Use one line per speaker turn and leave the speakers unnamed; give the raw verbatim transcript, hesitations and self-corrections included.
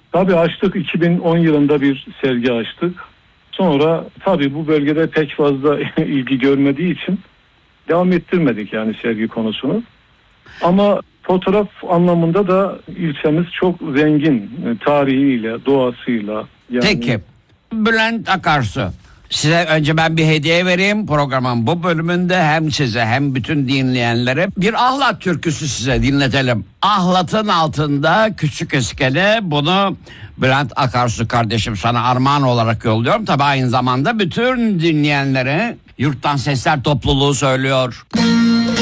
Tabii açtık, iki bin on yılında bir sergi açtık. Sonra tabii bu bölgede pek fazla ilgi görmediği için devam ettirmedik yani sergi konusunu. Ama fotoğraf anlamında da ilçemiz çok zengin, tarihiyle, doğasıyla. Yani...
Peki Bülent Akarsu, size önce ben bir hediye vereyim programın bu bölümünde, hem size hem bütün dinleyenlere bir Ahlat türküsü size dinletelim. Ahlat'ın altında küçük iskele, bunu Bülent Akarsu kardeşim sana armağan olarak yolluyorum. Tabi aynı zamanda bütün dinleyenlere Yurttan Sesler topluluğu söylüyor.